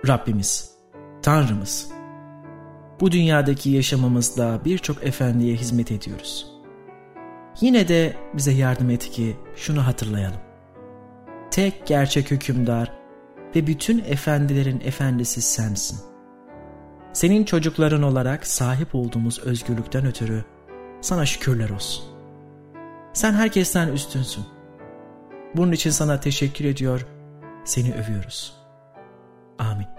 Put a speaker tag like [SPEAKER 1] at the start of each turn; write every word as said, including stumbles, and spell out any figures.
[SPEAKER 1] Rabbimiz, Tanrımız, bu dünyadaki yaşamımızda birçok efendiye hizmet ediyoruz. Yine de bize yardım et ki şunu hatırlayalım. Tek gerçek hükümdar ve bütün efendilerin efendisi sensin. Senin çocukların olarak sahip olduğumuz özgürlükten ötürü sana şükürler olsun. Sen herkesten üstünsün. Bunun için sana teşekkür ediyor, seni övüyoruz. Amin.